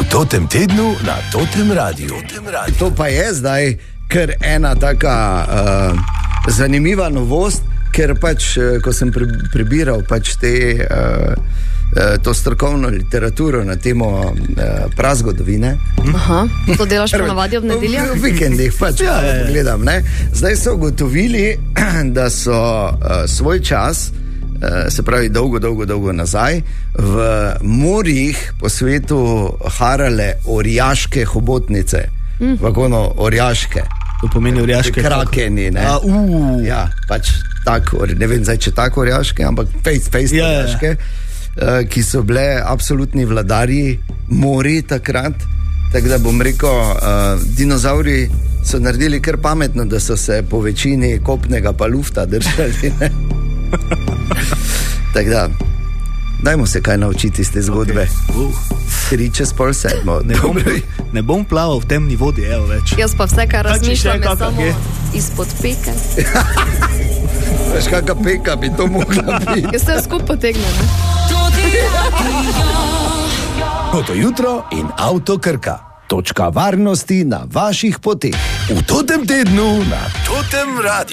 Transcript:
Totem tednu na Totem Radiu. To pa je zdaj kar ena taka zanimiva novost, ker pač, ko sem prebiral pač to strokovno literaturo na temo prazgodovine. Aha, to delaš ponavadi ob nedeljah? V vikendih pač gledam, ne. Zdaj so ugotovili, da so svoj čas, se pravi dolgo nazaj, v morjih po svetu harale orjaške hobotnice. Vagono orjaške. To pomeni orjaške. Krakeni, ne. Ja, pač tako, ne vem zdaj, če tako orjaške, ampak face orjaške, ki so bile absolutni vladarji mori takrat. Tako da bom rekel, dinozauri so naredili kar pametno, da so se po večini kopnega pa lufta držali, ne. Tako da, dajmo se kaj naučiti iz te zgodbe. 6:45. Ne bom plaval v temni vodi, evo več. Jaz pa vse, kar razmišljam, je samo izpod peke. Veš, kakva peka bi to mogla biti. Jaz se skup potegnem, ne? Toto jutro in Avto Krka. Točka varnosti na vaših poteh. V Totem tednu na Totem Radiu.